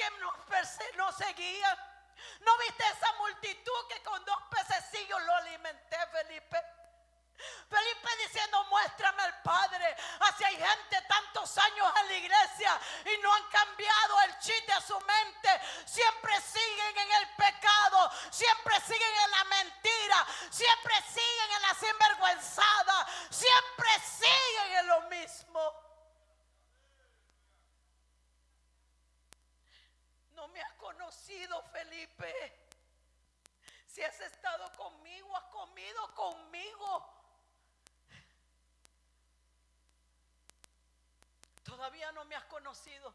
que nos seguían. ¿No viste esa multitud que con 2 pececillos lo alimenté, Felipe? Felipe diciendo, muéstrame al Padre. Así hay gente tantos años en la iglesia y no han cambiado el chip de su mente. Siempre siguen en el pecado, siempre siguen en la mentira, siempre siguen en la sinvergüenzada, siempre siguen en lo mismo. No me has conocido, Felipe. Si has estado conmigo, has comido conmigo. Todavía no me has conocido.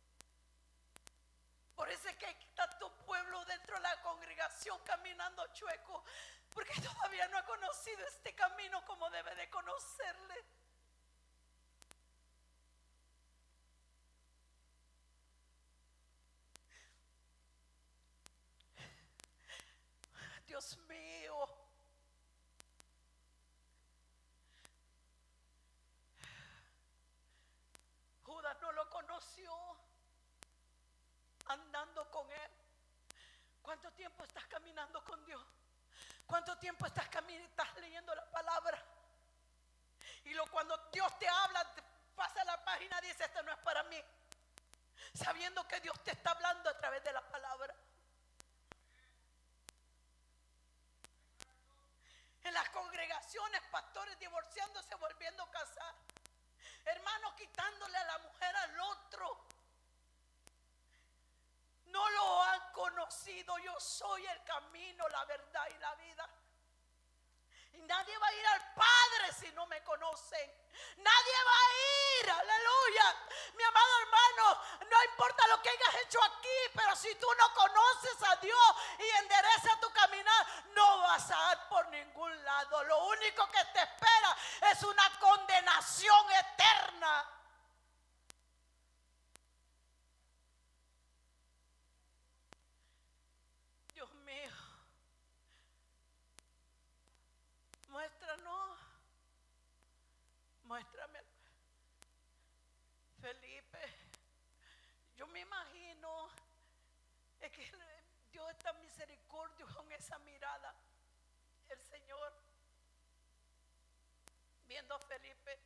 Por eso es que hay tanto pueblo dentro de la congregación caminando chueco, porque todavía no ha conocido este camino como debe de conocerle. Dios mío. Judas no lo conoció andando con él. ¿Cuánto tiempo estás caminando con Dios? ¿Cuánto tiempo estás leyendo la palabra? Y cuando Dios te habla, pasa la página y dice, esto no es para mí, sabiendo que Dios te está hablando a través de la palabra. En las congregaciones, pastores divorciándose, volviendo a casar, hermanos quitándole a la mujer al otro. No lo han conocido. Yo soy el camino, la verdad y la vida. Y nadie va a ir al Padre si no me conocen. Nadie va a ir, aleluya. Mi amado hermano, no importa lo que hayas hecho aquí, pero si tú no conoces a Dios y enderezas tu caminar, no vas a ir por ningún lado. Lo único que te espera es una condenación eterna. Dios mío, muéstrame, Felipe. Yo me imagino es que Dios está misericordioso con esa mirada. El Señor viendo a Felipe,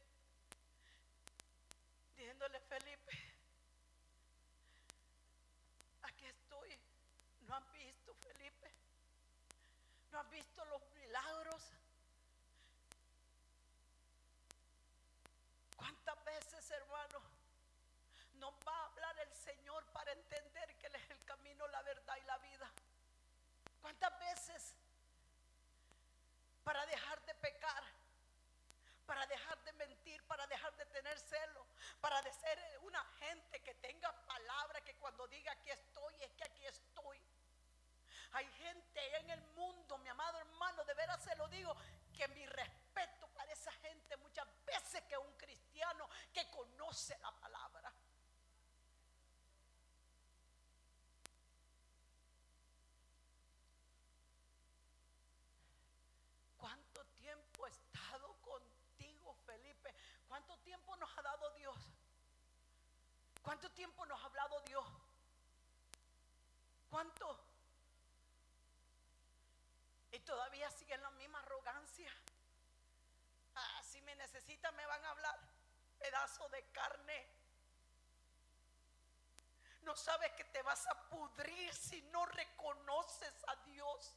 diciéndole, Felipe, aquí estoy. ¿No han visto, Felipe? ¿No han visto los milagros? ¿Cuántas veces, hermano, nos va a hablar el Señor para entender que Él es el camino, la verdad y la vida? ¿Cuántas veces para dejar de pecar, para dejar de mentir, para dejar de tener celo, para de ser una gente que tenga palabra, que cuando diga aquí estoy, es que aquí estoy? Hay gente en el mundo, mi amado hermano, de veras se lo digo, que mi respeto para esa gente muchas veces que un cristiano que conoce la palabra. ¿Cuánto tiempo he estado contigo, Felipe? ¿Cuánto tiempo nos ha dado Dios? ¿Cuánto tiempo nos ha hablado Dios? ¿Cuánto? Y todavía siguen la misma arrogancia. Si me necesitan me van a hablar. Pedazo de carne. No sabes que te vas a pudrir si no reconoces a Dios.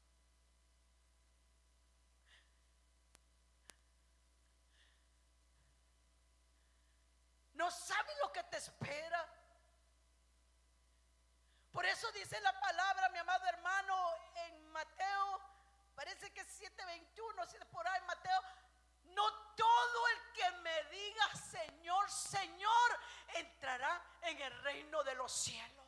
No sabes lo que te espera. Por eso dice la palabra, mi amado hermano, en Mateo, parece que es 7:21, por ahí Mateo, no todo el que me diga Señor, Señor, entrará en el reino de los cielos.